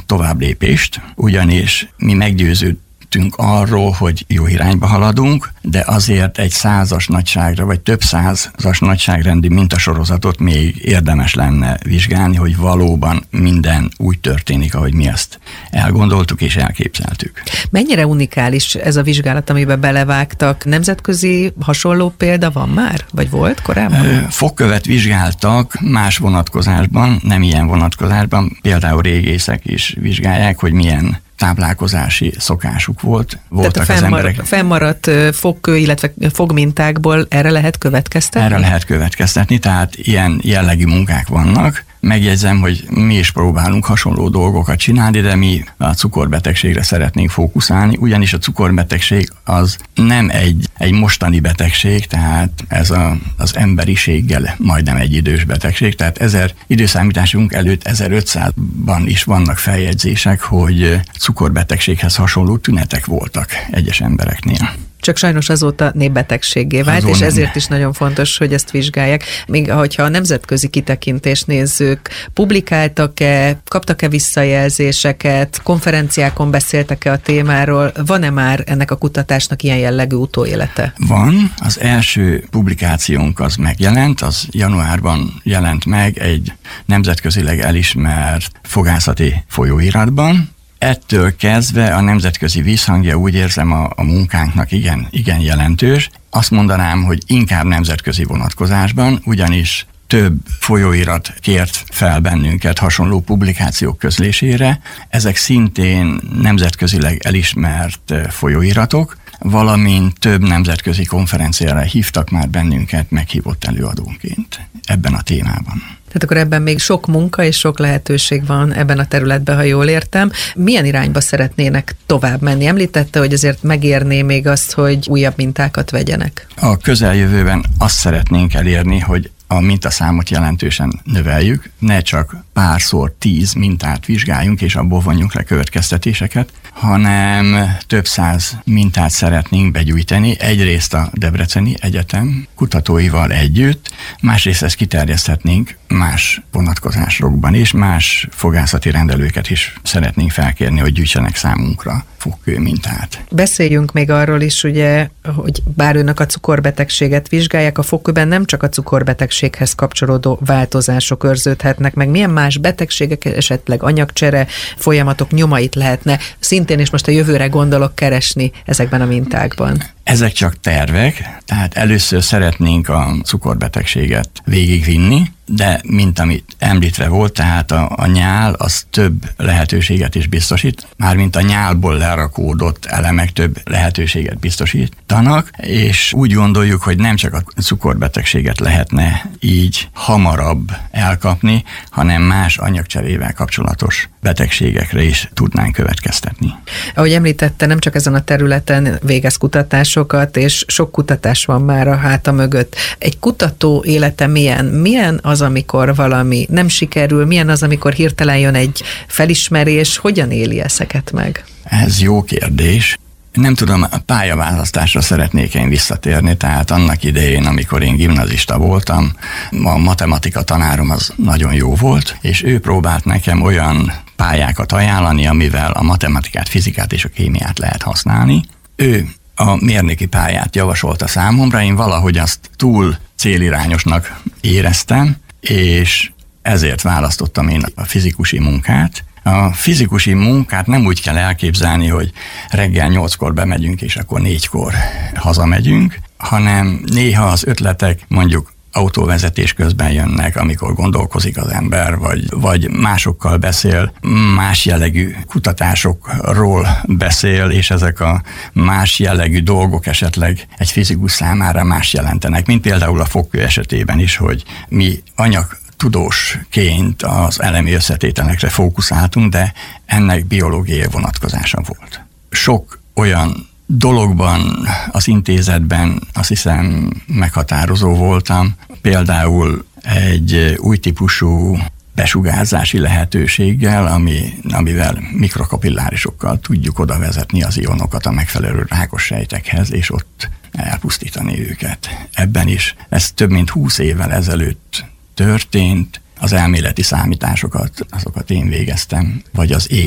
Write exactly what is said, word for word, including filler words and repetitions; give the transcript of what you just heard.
tovább lépést, ugyanis mi meggyőződtünk arról, hogy jó irányba haladunk, de azért egy százas nagyságra, vagy több százas nagyságrendi mintasorozatot még érdemes lenne vizsgálni, hogy valóban minden úgy történik, ahogy mi ezt elgondoltuk és elképzeltük. Mennyire unikális ez a vizsgálat, amiben belevágtak? Nemzetközi hasonló példa van már? Vagy volt korábban? Fogkövet vizsgáltak más vonatkozásban, nem ilyen vonatkozásban, például régészek is vizsgálják, hogy milyen táplálkozási szokásuk volt. Voltak Tehát a fennmar- az emberek. fennmaradt fogkő, illetve fogmintákból erre lehet következtetni? Erre lehet következtetni, tehát ilyen jellegű munkák vannak. Megjegyzem, hogy mi is próbálunk hasonló dolgokat csinálni, de mi a cukorbetegségre szeretnénk fókuszálni, ugyanis a cukorbetegség az nem egy, egy mostani betegség, tehát ez a, az emberiséggel majdnem egy idős betegség, tehát ezer időszámításunk előtt ezerötszázban is vannak feljegyzések, hogy cukorbetegséghez hasonló tünetek voltak egyes embereknél. Csak sajnos azóta népbetegséggé vált, Azon és nem. ezért is nagyon fontos, hogy ezt vizsgálják. Még hogyha a nemzetközi kitekintést nézzük, publikáltak-e, kaptak-e visszajelzéseket, konferenciákon beszéltek-e a témáról, van-e már ennek a kutatásnak ilyen jellegű utóélete? Van, az első publikációnk az megjelent, az januárban jelent meg egy nemzetközileg elismert fogászati folyóiratban. Ettől kezdve a nemzetközi visszhangja, úgy érzem, a, a munkánknak igen, igen jelentős. Azt mondanám, hogy inkább nemzetközi vonatkozásban, ugyanis több folyóirat kért fel bennünket hasonló publikációk közlésére. Ezek szintén nemzetközileg elismert folyóiratok, valamint több nemzetközi konferenciára hívtak már bennünket meghívott előadónként ebben a témában. Tehát akkor ebben még sok munka és sok lehetőség van ebben a területben, ha jól értem. Milyen irányba szeretnének tovább menni? Említette, hogy azért megérné még azt, hogy újabb mintákat vegyenek. A közeljövőben azt szeretnénk elérni, hogy a mintaszámot jelentősen növeljük, ne csak párszor tíz mintát vizsgáljunk, és abból vonjunk le következtetéseket, hanem több száz mintát szeretnénk begyűjteni, egyrészt a Debreceni Egyetem kutatóival együtt, másrészt ezt kiterjeszthetnénk más vonatkozásokban is, más fogászati rendelőket is szeretnénk felkérni, hogy gyűjtsenek számunkra fogkő mintát. Beszéljünk még arról is, ugye, hogy bár önök a cukorbetegséget vizsgálják, a fogkőben nem csak a cukorbetegséghez kapcsolódó változások őrződhetnek, meg milyen más betegségek, esetleg anyagcsere folyamatok nyomait lehetne szintén, és most a jövőre gondolok, keresni ezekben a mintákban. Ezek csak tervek, tehát először szeretnénk a cukorbetegséget végigvinni, de mint amit említve volt, tehát a, a nyál az több lehetőséget is biztosít, mármint a nyálból lerakódott elemek több lehetőséget biztosítanak, és úgy gondoljuk, hogy nem csak a cukorbetegséget lehetne így hamarabb elkapni, hanem más anyagcserével kapcsolatos betegségekre is tudnánk következtetni. Ahogy említette, nem csak ezen a területen végez kutatásokat, és sok kutatás van már a háta mögött. Egy kutató élete milyen? Milyen az, amikor valami nem sikerül? Milyen az, amikor hirtelen jön egy felismerés? Hogyan éli ezeket meg? Ez jó kérdés. Nem tudom, a pályaválasztásra szeretnék én visszatérni, tehát annak idején, amikor én gimnazista voltam, a matematika tanárom az nagyon jó volt, és ő próbált nekem olyan pályákat ajánlani, amivel a matematikát, fizikát és a kémiát lehet használni. Ő a mérnöki pályát javasolta számomra, én valahogy azt túl célirányosnak éreztem, és ezért választottam én a fizikusi munkát. A fizikusi munkát nem úgy kell elképzelni, hogy reggel nyolckor bemegyünk, és akkor négykor hazamegyünk, hanem néha az ötletek mondjuk autóvezetés közben jönnek, amikor gondolkozik az ember, vagy, vagy másokkal beszél, más jellegű kutatásokról beszél, és ezek a más jellegű dolgok esetleg egy fizikus számára más jelentenek, mint például a fogkő esetében is, hogy mi anyag tudósként az elemi összetételekre fókuszáltunk, de ennek biológiai vonatkozása volt. Sok olyan dologban az intézetben azt hiszem meghatározó voltam, például egy új típusú besugárzási lehetőséggel, ami, amivel mikrokapillárisokkal tudjuk oda vezetni az ionokat a megfelelő rákos sejtekhez, és ott elpusztítani őket. Ebben is, ez több mint húsz évvel ezelőtt történt, az elméleti számításokat, azokat én végeztem, vagy az